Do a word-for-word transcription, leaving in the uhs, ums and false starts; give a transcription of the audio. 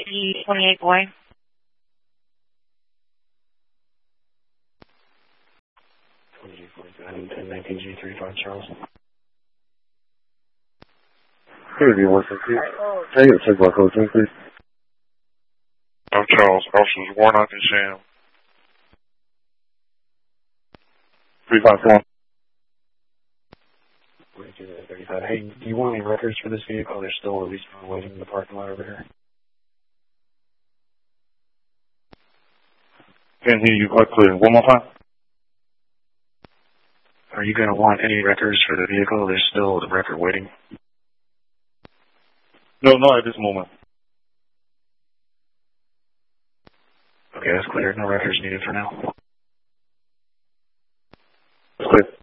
G twenty-eight boy. twenty-eight forty-seven, ten nineteen G thirty-five Charles. Here would be one sixty. Can I get a check block code, please? I'm Charles. Officers Warnock and Sham. three five four. thirty-five. Hey, do you want any records for this vehicle? They're still at least waiting in the parking lot over here. Can't hear you quite clear. One more time. Are you going to want any records for the vehicle? There's still the record waiting. No, not at this moment. Okay, that's clear. No records needed for now. That's clear.